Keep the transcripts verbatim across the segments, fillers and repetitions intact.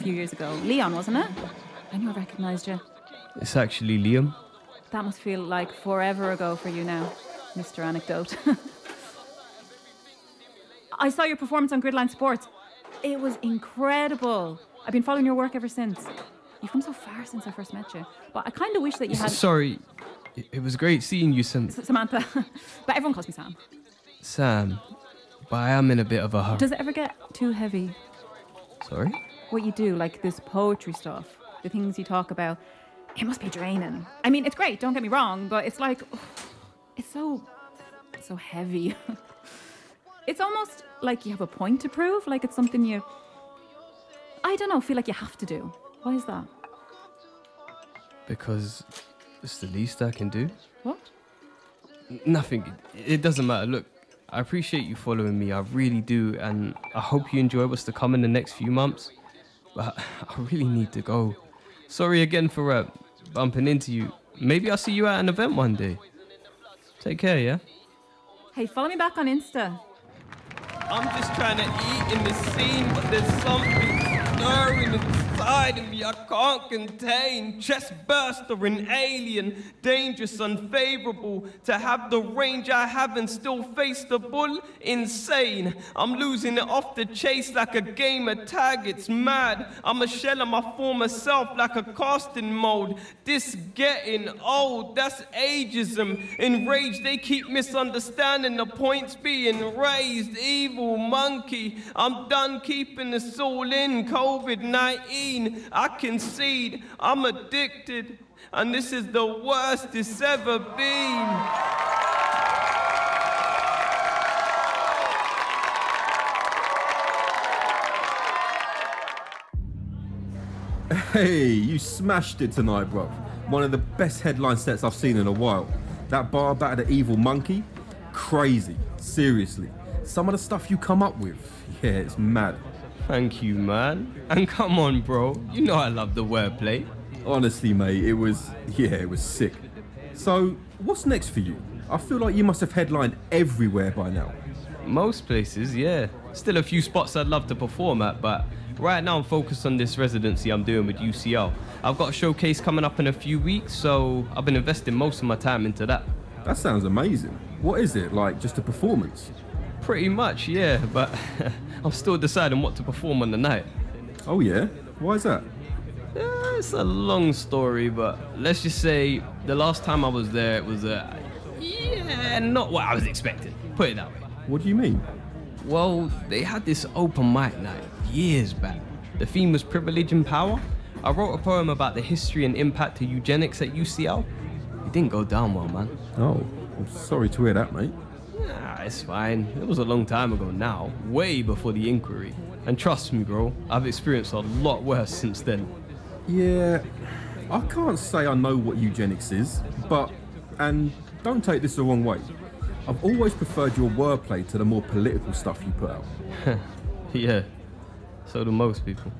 a few years ago. Leon, wasn't it? I knew I recognised you. It's actually Liam. That must feel like forever ago for you now, Mister Anecdote. I saw your performance on Gridline Sports. It was incredible. I've been following your work ever since. You've come so far since I first met you. But I kind of wish that you had... Sorry, it was great seeing you, Sam. S- Samantha. But everyone calls me Sam. Sam, but I am in a bit of a hurry. Does it ever get too heavy? Sorry? What you do, like this poetry stuff, the things you talk about, it must be draining. I mean, it's great, don't get me wrong, but it's like, oh, it's so, so heavy. It's almost like you have a point to prove, like it's something you, I don't know, feel like you have to do. Why is that? Because it's the least I can do. What? Nothing. It doesn't matter. Look, I appreciate you following me. I really do. And I hope you enjoy what's to come in the next few months. But I really need to go. Sorry again for uh, bumping into you. Maybe I'll see you at an event one day. Take care, yeah? Hey, follow me back on Insta. I'm just trying to eat in the scene, but there's something stirring inside of me I can't contain. Chest burster, an alien, dangerous, unfavorable. To have the range I have and still face the bull, insane. I'm losing it off the chase like a game of tag, it's mad. I'm a shell of my former self like a casting mold. This getting old, that's ageism. Enraged, they keep misunderstanding the points being raised. Evil monkey, I'm done keeping this all in. covid nineteen, I concede, I'm addicted, and this is the worst it's ever been. Hey, you smashed it tonight, bro. One of the best headline sets I've seen in a while. That bar back at the Evil Monkey, crazy, seriously. Some of the stuff you come up with, yeah, it's mad. Thank you, man. And come on, bro. You know I love the wordplay. Honestly, mate, it was, yeah, it was sick. So, what's next for you? I feel like you must have headlined everywhere by now. Most places, yeah. Still a few spots I'd love to perform at, but right now I'm focused on this residency I'm doing with U C L. I've got a showcase coming up in a few weeks, so I've been investing most of my time into that. That sounds amazing. What is it, like just a performance? Pretty much, yeah, but I'm still deciding what to perform on the night. Oh yeah? Why is that? Uh, it's a long story, but let's just say the last time I was there, it was, uh, yeah, not what I was expecting. Put it that way. What do you mean? Well, they had this open mic night years back. The theme was privilege and power. I wrote a poem about the history and impact of eugenics at U C L. It didn't go down well, man. Oh, I'm sorry to hear that, mate. Nah, it's fine. It was a long time ago now, way before the inquiry. And trust me, bro, I've experienced a lot worse since then. Yeah, I can't say I know what eugenics is, but, and don't take this the wrong way, I've always preferred your wordplay to the more political stuff you put out. Yeah, so do most people.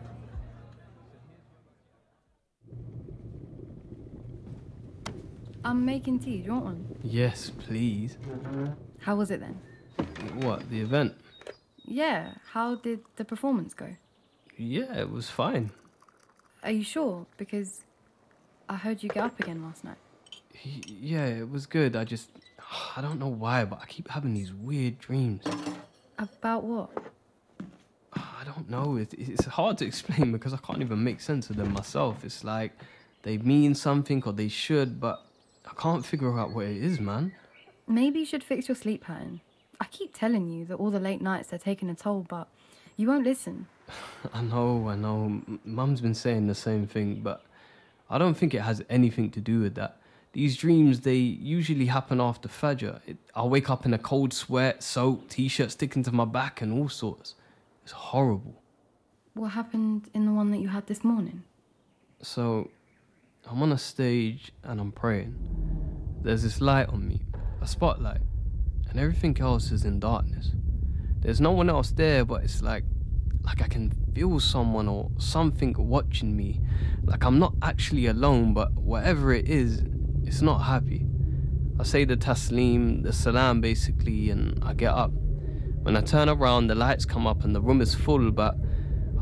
I'm making tea. Do you want one? Yes, please. How was it then? What, the event? Yeah, how did the performance go? Yeah, it was fine. Are you sure? Because I heard you get up again last night. Yeah, it was good. I just, I don't know why, but I keep having these weird dreams. About what? I don't know. It, it's hard to explain because I can't even make sense of them myself. It's like they mean something or they should, but I can't figure out what it is, man. Maybe you should fix your sleep pattern. I keep telling you that all the late nights are taking a toll, but you won't listen. I know, I know. M- Mum's been saying the same thing, but I don't think it has anything to do with that. These dreams, they usually happen after Fajr. It, I'll wake up in a cold sweat, soaked, t-shirt sticking to my back and all sorts. It's horrible. What happened in the one that you had this morning? So, I'm on a stage and I'm praying. There's this light on me, a spotlight, and everything else is in darkness. There's no one else there, but it's like, like I can feel someone or something watching me. Like I'm not actually alone, but whatever it is, it's not happy. I say the taslim, the salam basically, and I get up. When I turn around, the lights come up and the room is full, but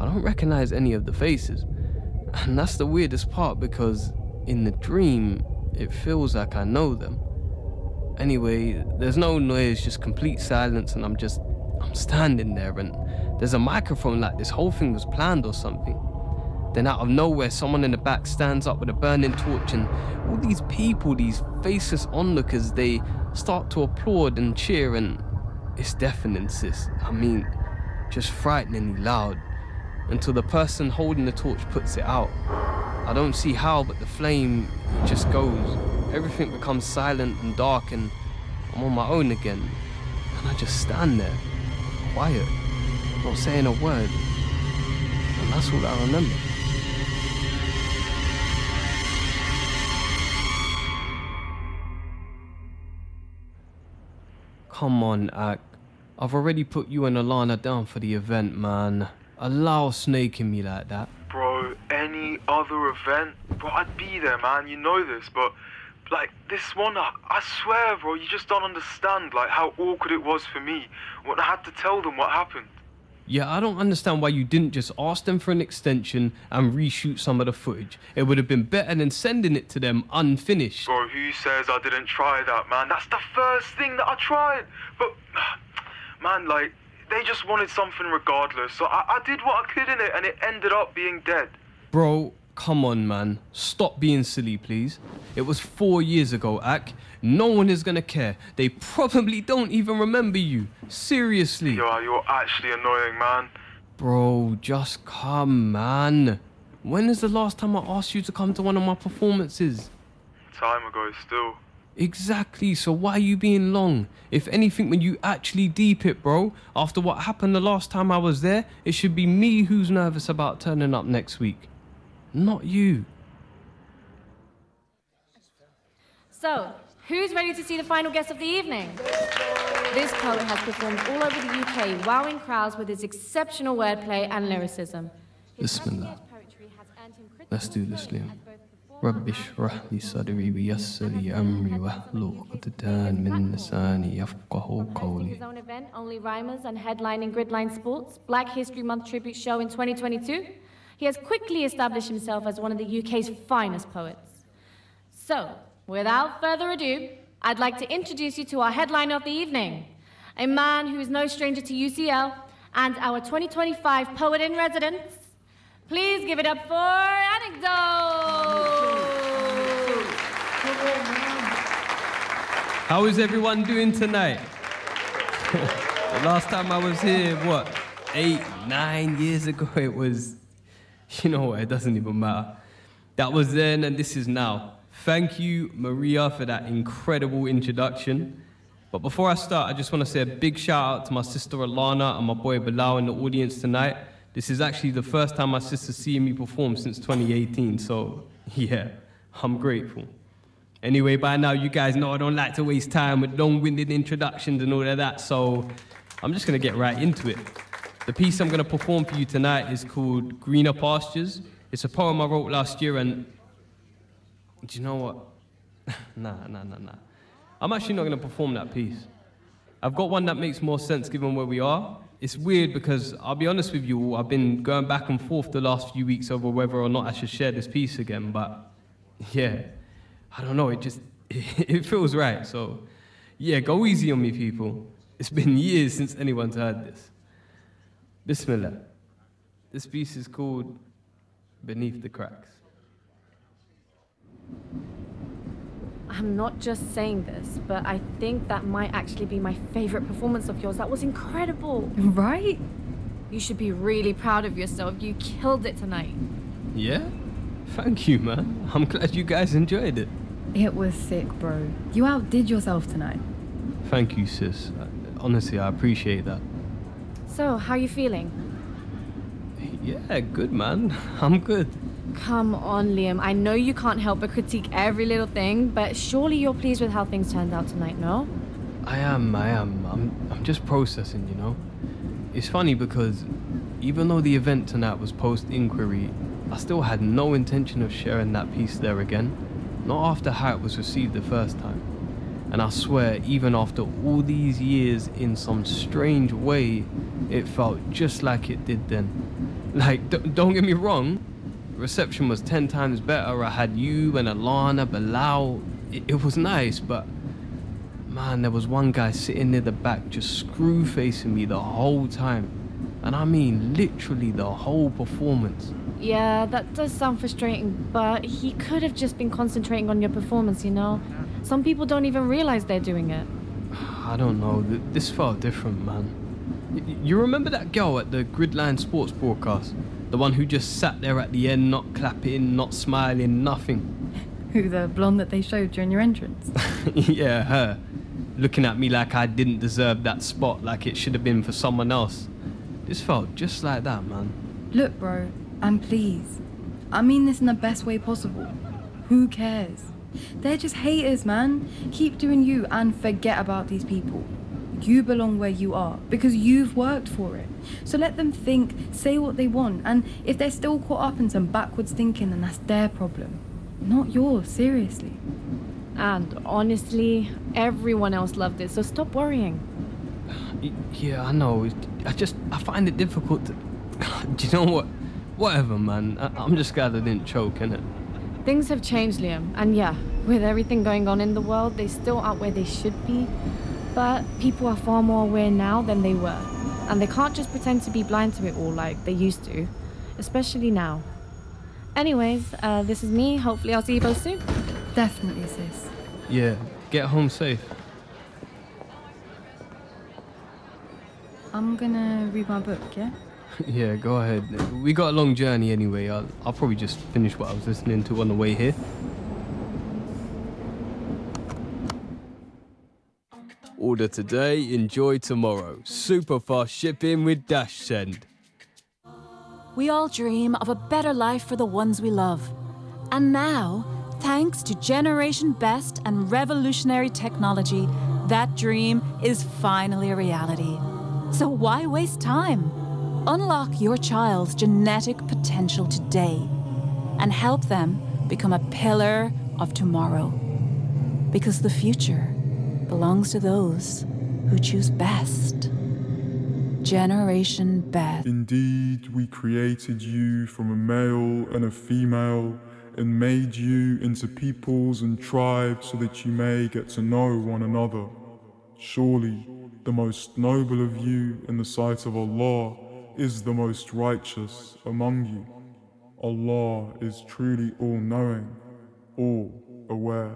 I don't recognize any of the faces. And that's the weirdest part because in the dream, it feels like I know them. Anyway, there's no noise, just complete silence, and I'm just, I'm standing there, and there's a microphone like this whole thing was planned or something. Then out of nowhere, someone in the back stands up with a burning torch, and all these people, these faceless onlookers, they start to applaud and cheer, and it's deafening, sis. I mean, just frighteningly loud, until the person holding the torch puts it out. I don't see how, but the flame just goes. Everything becomes silent and dark, and I'm on my own again. And I just stand there, quiet, not saying a word. And that's all I remember. Come on, Ak. I've already put you and Alana down for the event, man. Allow snaking me like that. Bro, any other event? Bro, I'd be there, man. You know this, but, like, this one, I, I swear, bro, you just don't understand, like, how awkward it was for me when I had to tell them what happened. Yeah, I don't understand why you didn't just ask them for an extension and reshoot some of the footage. It would have been better than sending it to them unfinished. Bro, who says I didn't try that, man? That's the first thing that I tried. But, man, like, they just wanted something regardless. So I, I did what I could in it, and it ended up being dead. Bro, come on, man. Stop being silly, please. It was four years ago, Ak. No one is gonna care. They probably don't even remember you. Seriously. Yo, you're actually annoying, man. Bro, just come, man. When is the last time I asked you to come to one of my performances? Time ago, still. Exactly, so why are you being long? If anything, when you actually deep it, bro, after what happened the last time I was there, it should be me who's nervous about turning up next week. Not you. So, who's ready to see the final guest of the evening? This poet has performed all over the U K, wowing crowds with his exceptional wordplay and lyricism. Bismillah. Let's do this, Liam. Rabbi shrah li sadri wa yassir li amri wahlul uqdatan min lisani yafqahu qawli. His own event, Only Rhymers, and headlining Gridline Sports Black History Month tribute show in twenty twenty-two, he has quickly established himself as one of the U K's finest poets. So, without further ado, I'd like to introduce you to our headliner of the evening, a man who is no stranger to U C L and our twenty twenty-five Poet in Residence. Please give it up for Anecdote! How is everyone doing tonight? The last time I was here, what, eight, nine years ago, it was, you know what, it doesn't even matter. That was then and this is now. Thank you, Maria, for that incredible introduction. But before I start, I just want to say a big shout out to my sister Alana and my boy Bilal in the audience tonight. This is actually the first time my sister's seeing me perform since twenty eighteen, so yeah, I'm grateful. Anyway, by now you guys know I don't like to waste time with long-winded introductions and all of that, so I'm just gonna get right into it. The piece I'm gonna perform for you tonight is called Greener Pastures. It's a poem I wrote last year, and do you know what? nah, nah, nah, nah. I'm actually not gonna perform that piece. I've got one that makes more sense given where we are. It's weird because, I'll be honest with you all, I've been going back and forth the last few weeks over whether or not I should share this piece again, but yeah, I don't know, it just, it feels right, so yeah, go easy on me, people. It's been years since anyone's heard this. Bismillah. This piece is called Beneath the Cracks. I'm not just saying this, but I think that might actually be my favorite performance of yours. That was incredible. Right? You should be really proud of yourself. You killed it tonight. Yeah? Thank you, man. I'm glad you guys enjoyed it. It was sick, bro. You outdid yourself tonight. Thank you, sis. Honestly, I appreciate that. So, how are you feeling? Yeah, good, man. I'm good. Come on, Liam. I know you can't help but critique every little thing, but surely you're pleased with how things turned out tonight, no? I am, I am. I'm, I'm just processing, you know? It's funny because even though the event tonight was post-inquiry, I still had no intention of sharing that piece there again. Not after how it was received the first time. And I swear, even after all these years, in some strange way, it felt just like it did then. Like, d- don't get me wrong, reception was ten times better. I had you and Alana, Bilal. It, it was nice, but man, there was one guy sitting near the back just screw-facing me the whole time. And I mean, literally the whole performance. Yeah, that does sound frustrating, but he could have just been concentrating on your performance, you know? Some people don't even realize they're doing it. I don't know, th- this felt different, man. Y- you remember that girl at the Gridline Sports broadcast? The one who just sat there at the end, not clapping, not smiling, nothing. Who, the blonde that they showed during your entrance? Yeah, her. Looking at me like I didn't deserve that spot, like it should have been for someone else. This felt just like that, man. Look, bro, and please, I mean this in the best way possible. Who cares? They're just haters, man. Keep doing you and forget about these people. You belong where you are because you've worked for it. So let them think, say what they want, and if they're still caught up in some backwards thinking, then that's their problem. Not yours, seriously. And honestly, everyone else loved it, so stop worrying. Y- Yeah, I know. It- I just, I find it difficult to... Do you know what? Whatever, man. I- I'm just glad I didn't choke, innit? Things have changed, Liam, and yeah, with everything going on in the world, they still aren't where they should be. But people are far more aware now than they were. And they can't just pretend to be blind to it all like they used to. Especially now. Anyways, uh, this is me. Hopefully I'll see you both soon. Definitely, sis. Yeah, get home safe. I'm gonna read my book, yeah? Yeah, go ahead. We got a long journey anyway. I'll, I'll probably just finish what I was listening to on the way here. Order today, enjoy tomorrow. Super fast shipping with Dash Send. We all dream of a better life for the ones we love. And now, thanks to Generation Best and revolutionary technology, that dream is finally a reality. So why waste time? Unlock your child's genetic potential today and help them become a pillar of tomorrow. Because the future belongs to those who choose best. Generation Best. Indeed, we created you from a male and a female and made you into peoples and tribes so that you may get to know one another. Surely, the most noble of you in the sight of Allah is the most righteous among you. Allah is truly all-knowing, all-aware.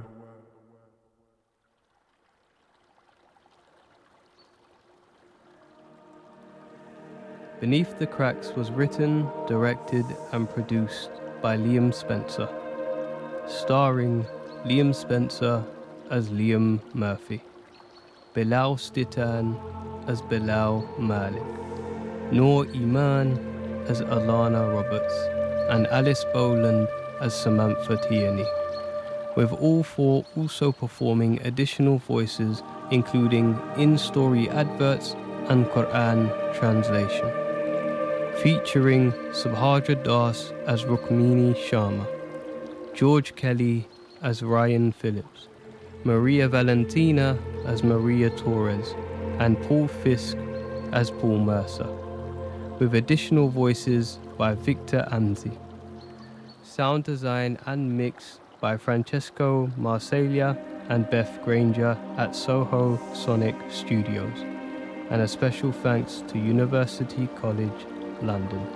Beneath the Cracks was written, directed, and produced by Liam Spencer, starring Liam Spencer as Liam Murphy, Bilal Stitan as Bilal Malik, Noor Iman as Alana Roberts, and Alice Boland as Samantha Tierney, with all four also performing additional voices including in-story adverts and Quran translation. Featuring Subhadra Das as Rukmini Sharma, George Kelly as Ryan Phillips, Maria Valentina as Maria Torres, and Paul Fisk as Paul Mercer, with additional voices by Victor Anzi. Sound design and mix by Francesco Marseglia and Beth Granger at Soho Sonic Studios, and a special thanks to University College London.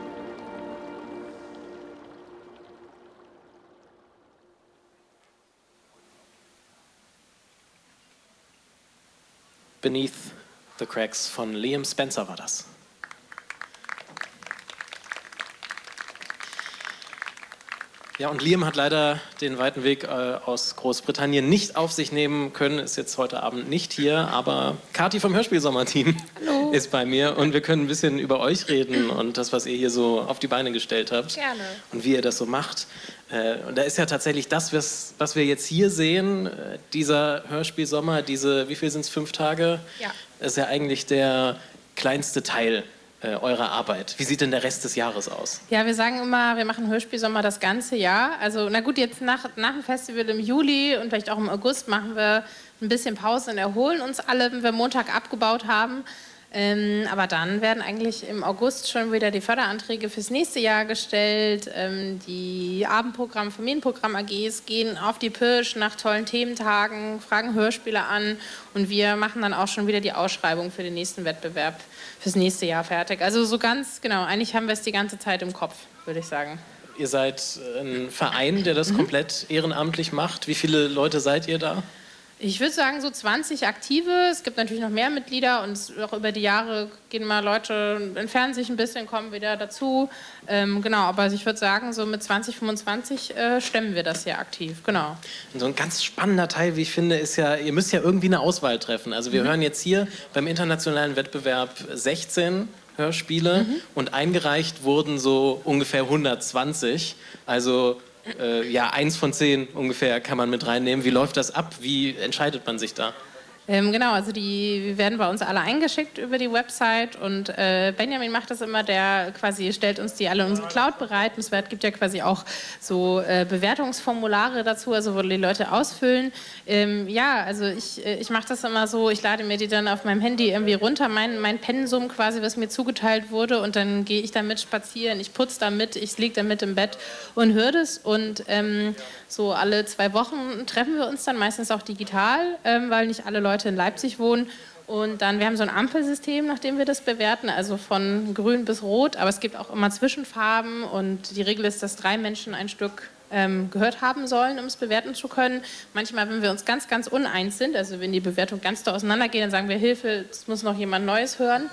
Beneath the Cracks von Liam Spencer war das. Ja, und Liam hat leider den weiten Weg äh, aus Großbritannien nicht auf sich nehmen können, ist jetzt heute Abend nicht hier, aber Kathi vom Hörspielsommerteam ist bei mir und wir können ein bisschen über euch reden und das, was ihr hier so auf die Beine gestellt habt. Gerne. Und wie ihr das so macht. Äh, und da ist ja tatsächlich das, was, was wir jetzt hier sehen, äh, dieser Hörspielsommer, diese, wie viel sind es, fünf Tage? Ja. Das ist ja eigentlich der kleinste Teil äh, eurer Arbeit. Wie sieht denn der Rest des Jahres aus? Ja, wir sagen immer, wir machen Hörspielsommer das ganze Jahr. Also, na gut, jetzt nach, nach dem Festival im Juli und vielleicht auch im August machen wir ein bisschen Pause und erholen uns alle, wenn wir Montag abgebaut haben. Ähm, aber dann werden eigentlich im August schon wieder die Förderanträge fürs nächste Jahr gestellt. Ähm, die Abendprogramm, Familienprogramm A Gs gehen auf die Pirsch nach tollen Thementagen, fragen Hörspiele an und wir machen dann auch schon wieder die Ausschreibung für den nächsten Wettbewerb fürs nächste Jahr fertig. Also so ganz genau, eigentlich haben wir es die ganze Zeit im Kopf, würde ich sagen. Ihr seid ein Verein, der das mhm. komplett ehrenamtlich macht. Wie viele Leute seid ihr da? Ich würde sagen, so zwanzig Aktive. Es gibt natürlich noch mehr Mitglieder und auch über die Jahre gehen mal Leute, entfernen sich ein bisschen, kommen wieder dazu. Ähm, genau, aber ich würde sagen, so mit zwanzig, fünfundzwanzig äh, stemmen wir das hier aktiv. Genau. Und so ein ganz spannender Teil, wie ich finde, ist ja, ihr müsst ja irgendwie eine Auswahl treffen. Also wir mhm. hören jetzt hier beim internationalen Wettbewerb sechzehn Hörspiele mhm. und eingereicht wurden so ungefähr hundertzwanzig. Also Äh, ja, eins von zehn ungefähr kann man mit reinnehmen. Wie läuft das ab? Wie entscheidet man sich da? Ähm, genau, also die werden bei uns alle eingeschickt über die Website und äh, Benjamin macht das immer, der quasi stellt uns die alle in unsere Cloud bereit. Es gibt ja quasi auch so äh, Bewertungsformulare dazu, also wo die Leute ausfüllen. Ähm, ja, also ich, äh, ich mache das immer so, ich lade mir die dann auf meinem Handy irgendwie runter, mein, mein Pensum quasi, was mir zugeteilt wurde und dann gehe ich damit spazieren, ich putze damit, ich liege damit im Bett und höre das und ähm, so alle zwei Wochen treffen wir uns dann, meistens auch digital, ähm, weil nicht alle Leute in Leipzig wohnen. Und dann, wir haben so ein Ampelsystem, nach dem wir das bewerten, also von grün bis rot, aber es gibt auch immer Zwischenfarben und die Regel ist, dass drei Menschen ein Stück ähm, gehört haben sollen, um es bewerten zu können. Manchmal, wenn wir uns ganz, ganz uneins sind, also wenn die Bewertung ganz da auseinandergeht, dann sagen wir, Hilfe, es muss noch jemand Neues hören.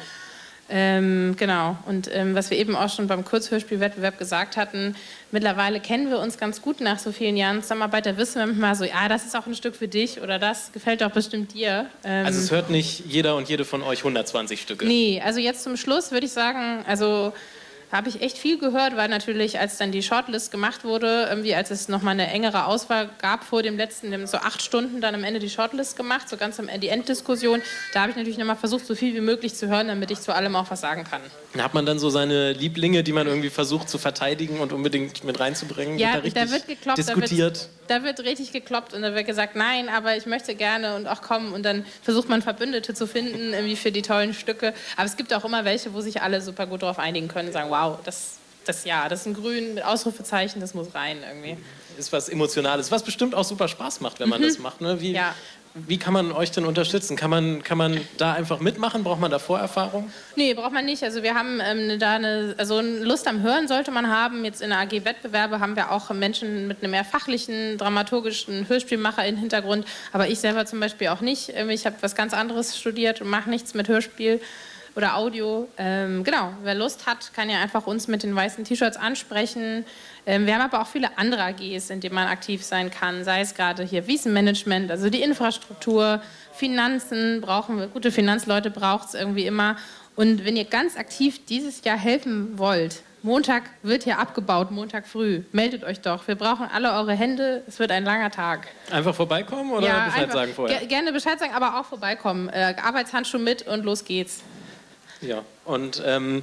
Ähm, genau, und ähm, was wir eben auch schon beim Kurzhörspielwettbewerb gesagt hatten, mittlerweile kennen wir uns ganz gut nach so vielen Jahren Zusammenarbeit, da wissen wir mal so, ja, das ist auch ein Stück für dich oder das gefällt doch bestimmt dir. Ähm, also es hört nicht jeder und jede von euch hundertzwanzig Stücke? Nee, also jetzt zum Schluss würde ich sagen, also habe ich echt viel gehört, weil natürlich, als dann die Shortlist gemacht wurde, irgendwie als es nochmal eine engere Auswahl gab vor dem letzten, wir haben so acht Stunden dann am Ende die Shortlist gemacht, so ganz am Ende die Enddiskussion, da habe ich natürlich nochmal versucht, so viel wie möglich zu hören, damit ich zu allem auch was sagen kann. Hat man dann so seine Lieblinge, die man irgendwie versucht zu verteidigen und unbedingt mit reinzubringen? Ja, wird da, da wird gekloppt, diskutiert? Da wird, da wird richtig gekloppt und da wird gesagt, nein, aber ich möchte gerne und auch kommen und dann versucht man Verbündete zu finden irgendwie für die tollen Stücke. Aber es gibt auch immer welche, wo sich alle super gut darauf einigen können und sagen, wow, das, das ja, das ist ein Grün mit Ausrufezeichen, das muss rein irgendwie. Ist was Emotionales, was bestimmt auch super Spaß macht, wenn man mhm. das macht. Ne? Wie, ja. Wie kann man euch denn unterstützen? Kann man, kann man da einfach mitmachen? Braucht man da Vorerfahrung? Nee, braucht man nicht. Also wir haben ähm, da eine, also Lust am Hören sollte man haben. Jetzt in der A G Wettbewerbe haben wir auch Menschen mit einem mehr fachlichen, dramaturgischen Hörspielmacher-Hintergrund. Aber ich selber zum Beispiel auch nicht. Ich habe was ganz anderes studiert und mache nichts mit Hörspiel oder Audio. Ähm, genau, wer Lust hat, kann ja einfach uns mit den weißen T-Shirts ansprechen. Ähm, wir haben aber auch viele andere A Gs, in denen man aktiv sein kann, sei es gerade hier Wiesenmanagement, also die Infrastruktur, Finanzen, brauchen wir, gute Finanzleute braucht es irgendwie immer. Und wenn ihr ganz aktiv dieses Jahr helfen wollt, Montag wird hier abgebaut, Montag früh, meldet euch doch. Wir brauchen alle eure Hände, es wird ein langer Tag. Einfach vorbeikommen oder ja, Bescheid einfach, sagen vorher? Ge- gerne Bescheid sagen, aber auch vorbeikommen. Äh, Arbeitshandschuh mit und los geht's. Ja, und ähm,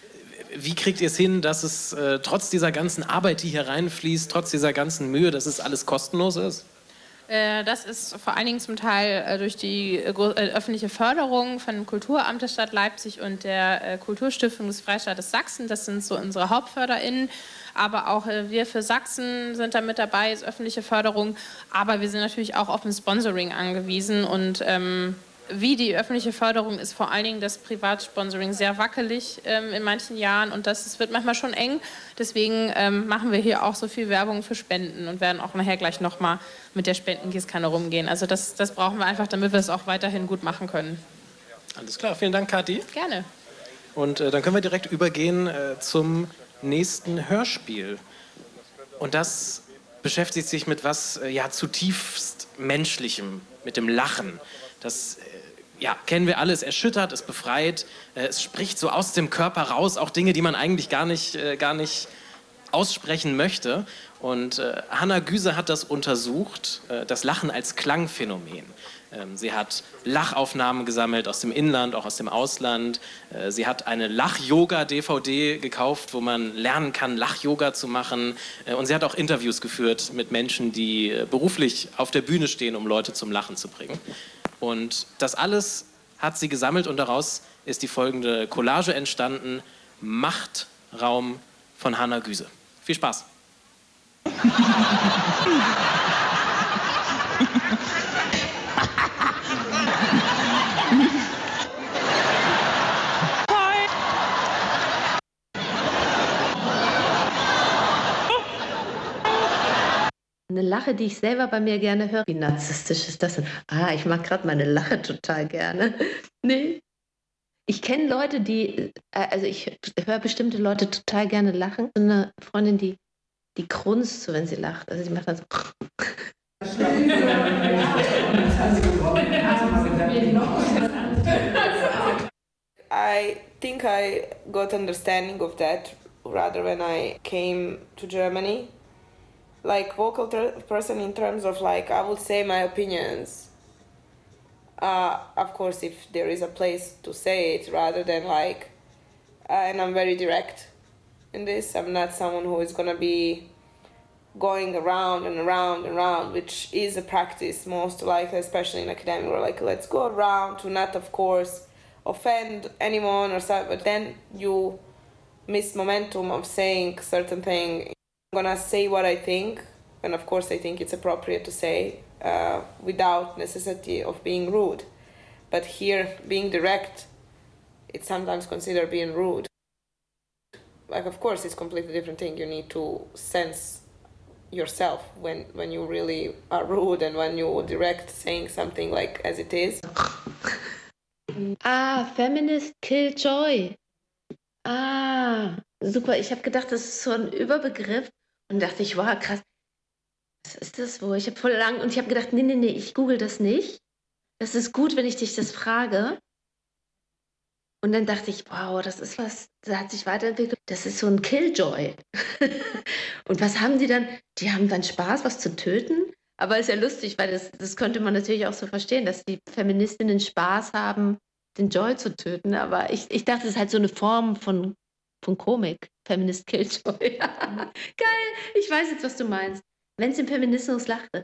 wie kriegt ihr es hin, dass es äh, trotz dieser ganzen Arbeit, die hier reinfließt, trotz dieser ganzen Mühe, dass es alles kostenlos ist? Äh, das ist vor allen Dingen zum Teil äh, durch die äh, äh, öffentliche Förderung von dem Kulturamt der Stadt Leipzig und der äh, Kulturstiftung des Freistaates Sachsen. Das sind so unsere HauptförderInnen. Aber auch äh, wir für Sachsen sind da mit dabei, ist öffentliche Förderung. Aber wir sind natürlich auch auf ein Sponsoring angewiesen und ähm, wie die öffentliche Förderung ist vor allen Dingen das Privatsponsoring sehr wackelig ähm, in manchen Jahren und das, das wird manchmal schon eng. Deswegen ähm, machen wir hier auch so viel Werbung für Spenden und werden auch nachher gleich nochmal mit der Spendengießkanne rumgehen. Also das, das brauchen wir einfach, damit wir es auch weiterhin gut machen können. Alles klar, vielen Dank, Kathi. Gerne. Und äh, dann können wir direkt übergehen äh, zum nächsten Hörspiel. Und das beschäftigt sich mit was äh, ja, zutiefst Menschlichem, mit dem Lachen. Das ja, kennen wir alle, es erschüttert, es befreit, es spricht so aus dem Körper raus, auch Dinge, die man eigentlich gar nicht, äh, gar nicht aussprechen möchte. Und äh, Hanna Güse hat das untersucht, äh, das Lachen als Klangphänomen. Ähm, sie hat Lachaufnahmen gesammelt aus dem Inland, auch aus dem Ausland. Äh, sie hat eine Lach-Yoga-D V D gekauft, wo man lernen kann, Lach-Yoga zu machen. Äh, und sie hat auch Interviews geführt mit Menschen, die äh, beruflich auf der Bühne stehen, um Leute zum Lachen zu bringen. Und das alles hat sie gesammelt und daraus ist die folgende Collage entstanden: Machtraum von Hannah Güse. Viel Spaß. Eine Lache, die ich selber bei mir gerne höre. Wie narzisstisch ist das denn? Ah, ich mag gerade meine Lache total gerne. Nee. Ich kenne Leute, die, also ich höre bestimmte Leute total gerne lachen. Eine Freundin, die, die grunzt so, wenn sie lacht. Also die macht dann so. I think I got understanding of that rather when I came to Germany. Like vocal person in terms of like I would say my opinions. Uh, of course, if there is a place to say it, rather than like, uh, and I'm very direct in this. I'm not someone who is gonna be going around and around and around, which is a practice most likely, especially in academia, where like let's go around to not, of course, offend anyone or something, but then you miss momentum of saying certain thing. I'm gonna say what I think, and of course I think it's appropriate to say uh, without necessity of being rude. But here, being direct, it's sometimes considered being rude. Like, of course, it's a completely different thing. You need to sense yourself when, when you really are rude and when you direct saying something like as it is. Ah, Feminist Kill Joy. Ah, super. Ich habe gedacht, das ist so ein Überbegriff. Und dachte ich, wow, krass, was ist das wohl? Ich habe voll lang und ich habe gedacht, nee, nee, nee, ich google das nicht. Das ist gut, wenn ich dich das frage. Und dann dachte ich, wow, das ist was, das hat sich weiterentwickelt. Das ist so ein Killjoy. Und was haben die dann? Die haben dann Spaß, was zu töten? Aber ist ja lustig, weil das, das könnte man natürlich auch so verstehen, dass die Feministinnen Spaß haben, den Joy zu töten. Aber ich, ich dachte, es ist halt so eine Form von, von Komik. Feminist Killjoy. Geil, ich weiß jetzt, was du meinst. Wenn es im Feminismus lachte.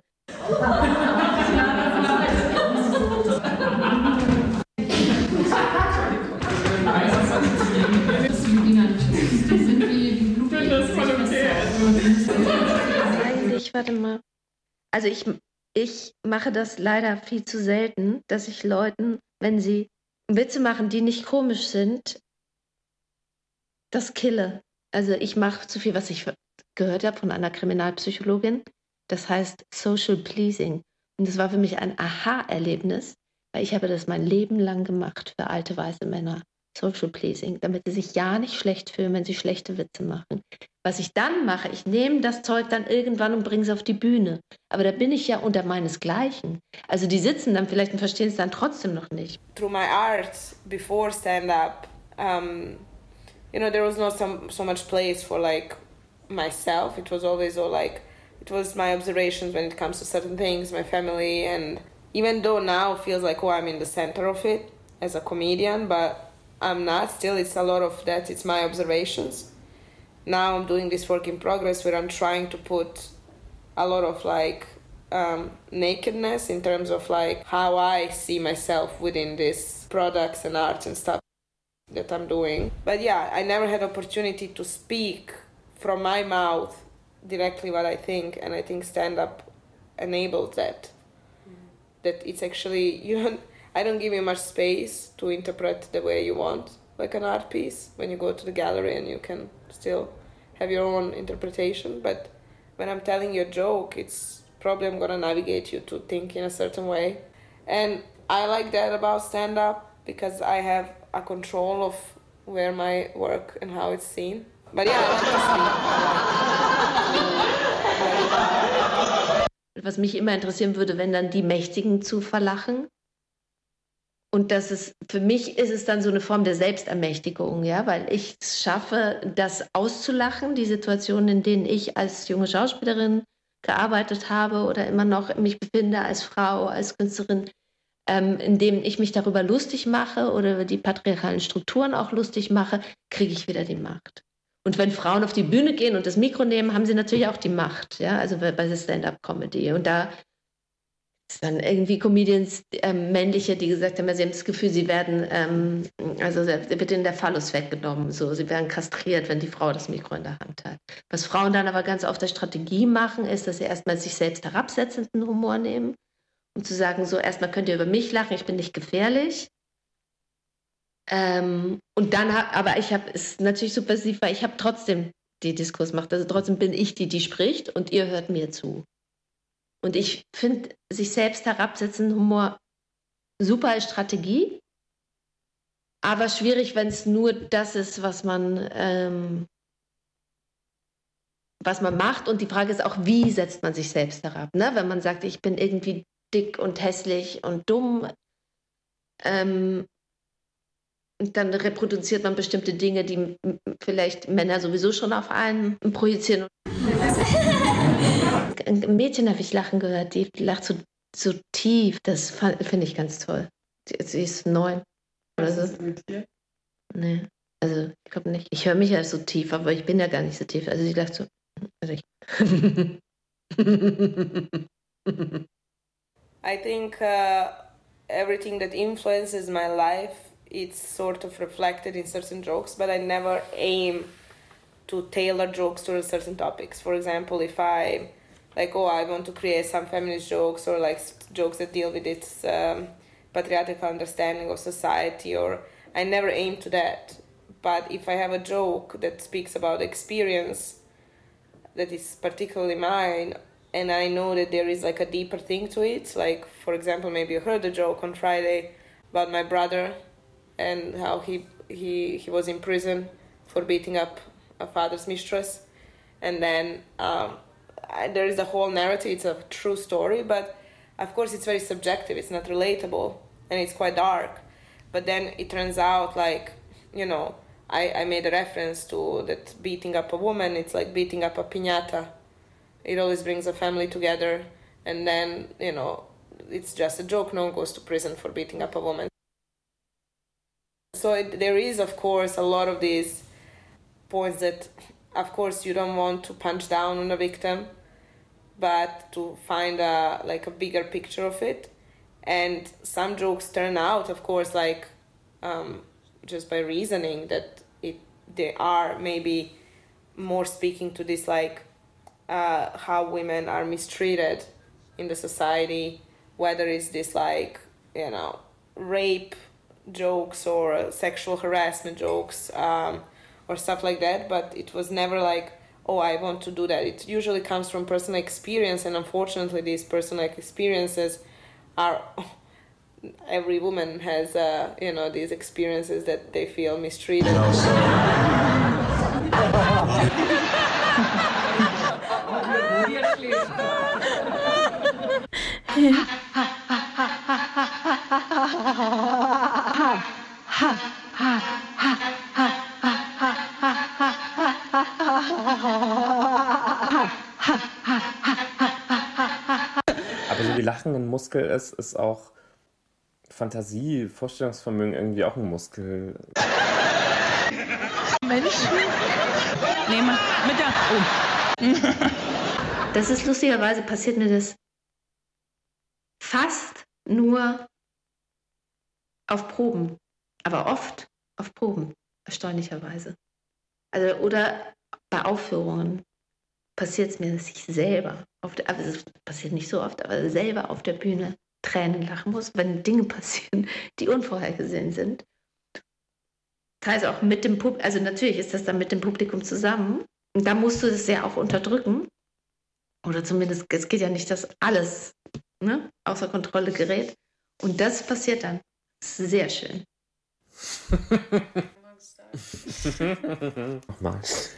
Eigentlich, warte mal. Also ich, ich mache das leider viel zu selten, dass ich Leuten, wenn sie Witze machen, die nicht komisch sind, das kille. Also ich mache zu viel, was ich gehört habe von einer Kriminalpsychologin. Das heißt Social Pleasing. Und das war für mich ein Aha-Erlebnis, weil ich habe das mein Leben lang gemacht für alte weiße Männer. Social Pleasing, damit sie sich ja nicht schlecht fühlen, wenn sie schlechte Witze machen. Was ich dann mache, ich nehme das Zeug dann irgendwann und bringe es auf die Bühne. Aber da bin ich ja unter meinesgleichen. Also die sitzen dann vielleicht und verstehen es dann trotzdem noch nicht. Through my art, before stand-up, um, you know, there was not some, so much place for like myself. It was always all like, it was my observations when it comes to certain things, my family, and even though now it feels like, oh, I'm in the center of it as a comedian, but I'm not. Still, it's a lot of that. It's my observations. Now I'm doing this work in progress where I'm trying to put a lot of like um, nakedness in terms of like how I see myself within these products and arts and stuff that I'm doing. But yeah, I never had opportunity to speak from my mouth directly what I think, and I think stand-up enables that. Mm. That it's actually, you don't, I don't give you much space to interpret the way you want, like an art piece, when you go to the gallery and you can still have your own interpretation. But when I'm telling you a joke, it's probably I'm gonna navigate you to think in a certain way. And I like that about stand-up because I have a control of where my work and how it's seen. But yeah, I like to speak. Was mich immer interessieren würde, wenn dann die Mächtigen zu verlachen. Und das ist, für mich ist es dann so eine Form der Selbstermächtigung, ja, weil ich es schaffe, das auszulachen, die Situationen, in denen ich als junge Schauspielerin gearbeitet habe oder immer noch mich befinde als Frau, als Künstlerin, ähm, in denen ich mich darüber lustig mache oder über die patriarchalen Strukturen auch lustig mache, kriege ich wieder die Macht. Und wenn Frauen auf die Bühne gehen und das Mikro nehmen, haben sie natürlich auch die Macht, ja, also bei der Stand-up-Comedy. Und da dann irgendwie Comedians, ähm, männliche, die gesagt haben, sie haben das Gefühl, sie werden, ähm, also da wird ihnen der Phallus weggenommen, so, sie werden kastriert, wenn die Frau das Mikro in der Hand hat. Was Frauen dann aber ganz oft der Strategie machen, ist, dass sie erstmal sich selbst herabsetzenden Humor nehmen, um zu sagen, so, erstmal könnt ihr über mich lachen, ich bin nicht gefährlich. Ähm, und dann, hab, aber ich habe, es ist natürlich subversiv, weil ich habe trotzdem die Diskursmacht, also trotzdem bin ich die, die spricht und ihr hört mir zu. Und ich finde, sich selbst herabsetzenden Humor super als Strategie, aber schwierig, wenn es nur das ist, was man, ähm, was man macht. Und die Frage ist auch, wie setzt man sich selbst herab? Ne? Wenn man sagt, ich bin irgendwie dick und hässlich und dumm, ähm, dann reproduziert man bestimmte Dinge, die vielleicht Männer sowieso schon auf einen projizieren. Ein Mädchen habe ich lachen gehört, die lacht so, so tief, das finde ich ganz toll. Sie, sie ist neun. Oder so. Nee, also ich glaube nicht. Ich höre mich ja so tief, aber ich bin ja gar nicht so tief. Also sie lacht so. Also ich I think uh, everything that influences my life, it's sort of reflected in certain jokes, but I never aim to tailor jokes to certain topics. For example, if I, like, oh, I want to create some feminist jokes or like jokes that deal with its um, patriarchal understanding of society, or I never aim to that. But if I have a joke that speaks about experience that is particularly mine, and I know that there is like a deeper thing to it, like, for example, maybe you heard a joke on Friday about my brother and how he he he was in prison for beating up a father's mistress, and then um, I, there is a whole narrative. It's a true story, but of course it's very subjective. It's not relatable, and it's quite dark. But then it turns out, like, you know, I, I made a reference to that beating up a woman. It's like beating up a piñata. It always brings a family together, and then, you know, it's just a joke. No one goes to prison for beating up a woman. So it, there is, of course, a lot of these points that, of course, you don't want to punch down on a victim, but to find a like a bigger picture of it. And some jokes turn out, of course, like um, just by reasoning that it they are maybe more speaking to this, like uh, how women are mistreated in the society, whether it's this like, you know, rape jokes or uh, sexual harassment jokes um, or stuff like that. But it was never like, oh, I want to do that. It usually comes from personal experience, and unfortunately these personal experiences are, every woman has uh, you know, these experiences that they feel mistreated. Aber so wie Lachen ein Muskel ist, ist auch Fantasie, Vorstellungsvermögen irgendwie auch ein Muskel. Menschen? Nee, mit der... Oh. Das ist lustigerweise, passiert mir das fast nur auf Proben, aber oft auf Proben, erstaunlicherweise. Also, oder bei Aufführungen passiert es mir, dass ich selber, auf der, also es passiert nicht so oft, aber selber auf der Bühne Tränen lachen muss, wenn Dinge passieren, die unvorhergesehen sind. Teils auch mit dem Publikum, also natürlich ist das dann mit dem Publikum zusammen. Und da musst du das ja auch unterdrücken. Oder zumindest, es geht ja nicht, dass alles, ne, außer Kontrolle gerät. Und das passiert dann. Sehr schön. Nochmal.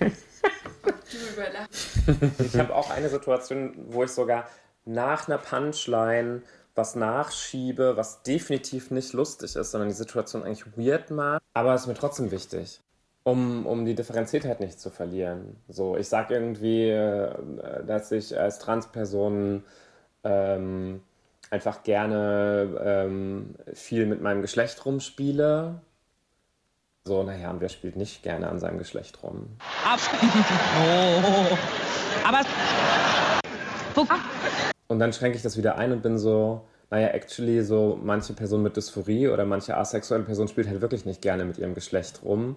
Ich habe auch eine Situation, wo ich sogar nach einer Punchline was nachschiebe, was definitiv nicht lustig ist, sondern die Situation eigentlich weird macht. Aber es ist mir trotzdem wichtig, um, um die Differenziertheit nicht zu verlieren. So, ich sage irgendwie, dass ich als Transperson ähm, einfach gerne ähm, viel mit meinem Geschlecht rumspiele. So, naja, und wer spielt nicht gerne an seinem Geschlecht rum? Ab. Oh. Aber... Und dann schränke ich das wieder ein und bin so, naja, actually, so manche Person mit Dysphorie oder manche asexuelle Person spielt halt wirklich nicht gerne mit ihrem Geschlecht rum.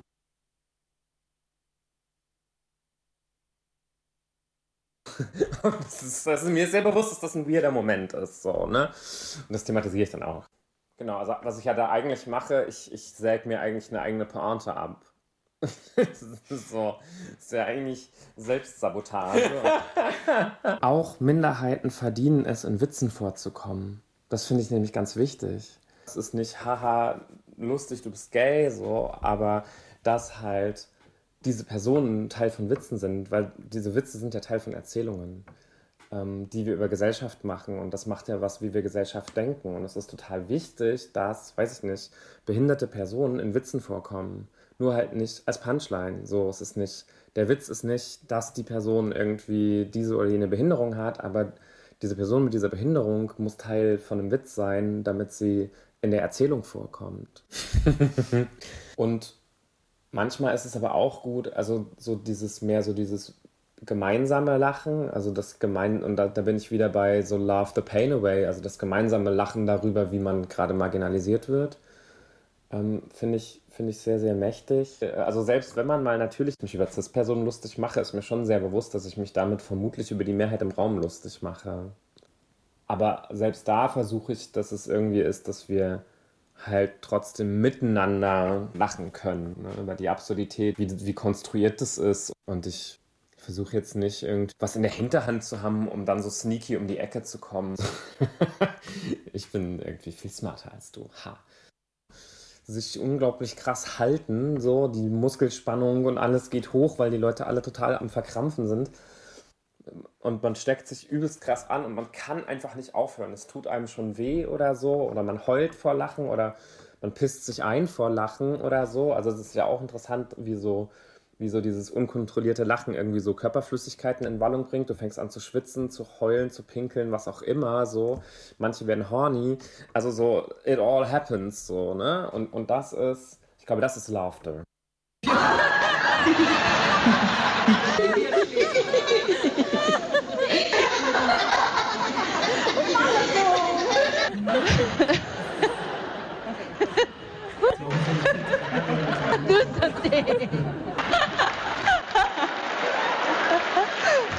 Und das ist, das ist mir sehr bewusst, dass das ein weirder Moment ist, so, ne? Und das thematisiere ich dann auch. Genau, also was ich ja da eigentlich mache, ich, ich säge mir eigentlich eine eigene Pointe ab. Das ist so, das ist ja eigentlich Selbstsabotage. Auch Minderheiten verdienen es, in Witzen vorzukommen. Das finde ich nämlich ganz wichtig. Es ist nicht, haha, lustig, du bist gay, so, aber dass halt diese Personen Teil von Witzen sind, weil diese Witze sind ja Teil von Erzählungen, ähm, die wir über Gesellschaft machen, und das macht ja was, wie wir Gesellschaft denken, und es ist total wichtig, dass, weiß ich nicht, behinderte Personen in Witzen vorkommen, nur halt nicht als Punchline, so, es ist nicht, der Witz ist nicht, dass die Person irgendwie diese oder jene Behinderung hat, aber diese Person mit dieser Behinderung muss Teil von einem Witz sein, damit sie in der Erzählung vorkommt. Und manchmal ist es aber auch gut, also so dieses mehr so dieses gemeinsame Lachen, also das gemein, und da, da bin ich wieder bei so Love the Pain Away, also das gemeinsame Lachen darüber, wie man gerade marginalisiert wird, ähm, finde ich, finde ich sehr, sehr mächtig. Also selbst wenn man mal natürlich mich über Cis-Personen lustig mache, ist mir schon sehr bewusst, dass ich mich damit vermutlich über die Mehrheit im Raum lustig mache. Aber selbst da versuche ich, dass es irgendwie ist, dass wir halt trotzdem miteinander lachen können, ne, über die Absurdität, wie, wie konstruiert das ist. Und ich versuche jetzt nicht irgendwas in der Hinterhand zu haben, um dann so sneaky um die Ecke zu kommen. Ich bin irgendwie viel smarter als du. Ha. Sich unglaublich krass halten, so die Muskelspannung und alles geht hoch, weil die Leute alle total am Verkrampfen sind. Und man steckt sich übelst krass an und man kann einfach nicht aufhören. Es tut einem schon weh oder so, oder man heult vor Lachen oder man pisst sich ein vor Lachen oder so. Also es ist ja auch interessant, wie so, wie so dieses unkontrollierte Lachen irgendwie so Körperflüssigkeiten in Wallung bringt. Du fängst an zu schwitzen, zu heulen, zu pinkeln, was auch immer, so. Manche werden horny. Also so, it all happens, so, ne? Und, und das ist, ich glaube, das ist Laughter. Do something.